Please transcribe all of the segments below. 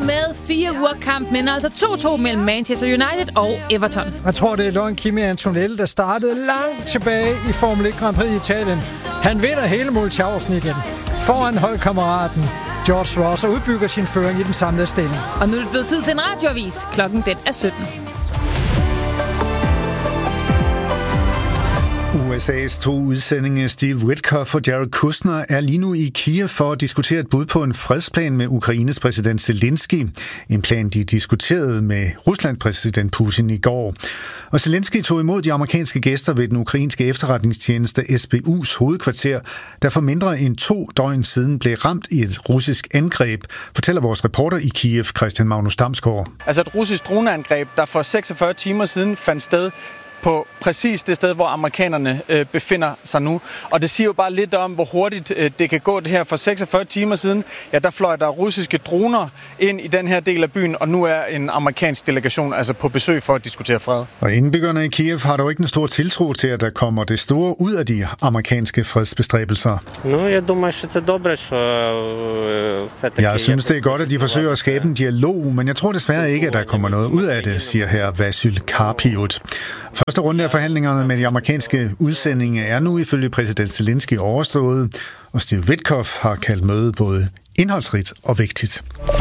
med 4 uger kamp, men altså 2-2 mellem Manchester United og Everton. Jeg tror, det er Don Kimi Antonelli, der startede langt tilbage i Formel 1 Grand Prix i Italien. Han vinder hele Multiausen igen. Foran holdkammeraten George Russell udbygger sin føring i den samlede stilling. Og nu er det blevet tid til en radioavis. Klokken den er 17. USA's 2 udsendinge Steve Witkoff og Jared Kushner er lige nu i Kiev for at diskutere et bud på en fredsplan med Ukraines præsident Zelensky. En plan, de diskuterede med Ruslands præsident Putin i går. Og Zelensky tog imod de amerikanske gæster ved den ukrainske efterretningstjeneste SBU's hovedkvarter, der for mindre end 2 døgn siden blev ramt i et russisk angreb, fortæller vores reporter i Kiev, Christian Magnus Damsgaard. Altså et russisk droneangreb, der for 46 timer siden fandt sted på præcis det sted, hvor amerikanerne befinder sig nu. Og det siger jo bare lidt om, hvor hurtigt det kan gå det her. For 46 timer siden, ja, der fløj der russiske droner ind i den her del af byen, og nu er en amerikansk delegation altså på besøg for at diskutere fred. Og indbyggerne i Kiev har dog ikke en stor tiltro til, at der kommer det store ud af de amerikanske fredsbestræbelser. Jeg synes, det er godt, at de forsøger at skabe en dialog, men jeg tror desværre ikke, at der kommer noget ud af det, siger her Vasyl Karpiut. Første runde af forhandlingerne med de amerikanske udsendinge er nu ifølge præsident Zelensky overstået, og Steve Witkoff har kaldt mødet både indholdsrigt og vigtigt.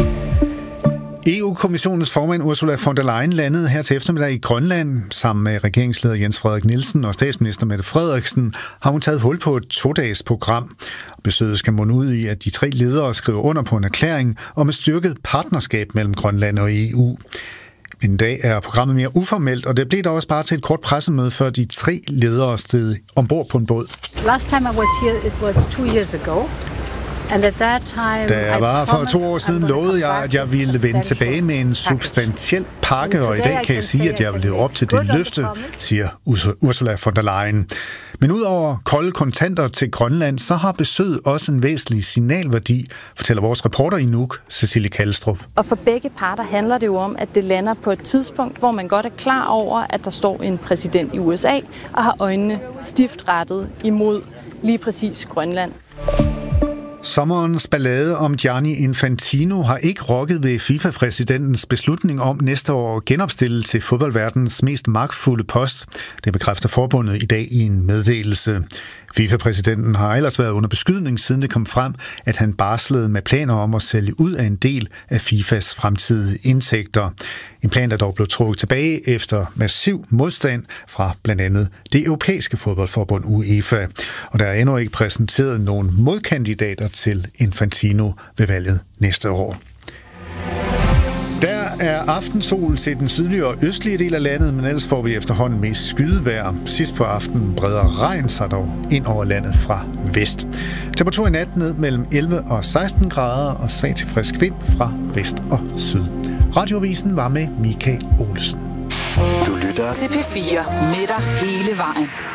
EU-kommissionens formand Ursula von der Leyen landede her til eftermiddag i Grønland. Sammen med regeringsleder Jens Frederik Nielsen og statsminister Mette Frederiksen har hun taget hul på et 2-dages program. Besøget skal munde ud i, at de 3 ledere skriver under på en erklæring om et styrket partnerskab mellem Grønland og EU. En dag er programmet mere uformelt, og det blev da også bare til et kort pressemøde, før de 3 ledere steg ombord på en båd. Last time I was here, it was 2 years ago. And at that time, da jeg var for 2 år siden, lovede jeg, at jeg ville vende tilbage med en substantiel pakke, og i dag kan jeg sige, at jeg vil leve op til det løfte, siger Ursula von der Leyen. Men udover kolde kontanter til Grønland, så har besøget også en væsentlig signalværdi, fortæller vores reporter i Nuuk, Cecilie Kalstrup. Og for begge parter handler det jo om, at det lander på et tidspunkt, hvor man godt er klar over, at der står en præsident i USA og har øjnene stift rettet imod lige præcis Grønland. Sommerens ballade om Gianni Infantino har ikke rokket ved FIFA-præsidentens beslutning om næste år at genopstille til fodboldverdens mest magtfulde post. Det bekræfter forbundet i dag i en meddelelse. FIFA-præsidenten har ellers været under beskydning, siden det kom frem, at han barslede med planer om at sælge ud af en del af FIFAs fremtidige indtægter. En plan, der dog blev trukket tilbage efter massiv modstand fra blandt andet det europæiske fodboldforbund UEFA. Og der er endnu ikke præsenteret nogen modkandidater til Infantino ved valget næste år. Der er aftensol til den sydlige og østlige del af landet, men ellers får vi efterhånden mest skydevejr. Sidst på aftenen breder regn sig dog ind over landet fra vest. Temperatur i nat ned mellem 11 og 16 grader og svag til frisk vind fra vest og syd. Radioavisen var med Michael Olsen. Du lytter til P4 med dig hele vejen.